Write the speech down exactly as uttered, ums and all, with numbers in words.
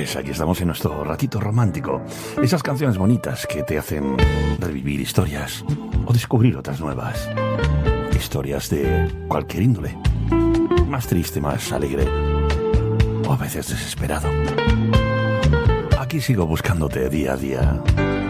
Pues aquí estamos en nuestro ratito romántico. Esas canciones bonitas que te hacen revivir historias o descubrir otras nuevas. Historias de cualquier índole. Más triste, más alegre o a veces desesperado. Aquí sigo buscándote día a día.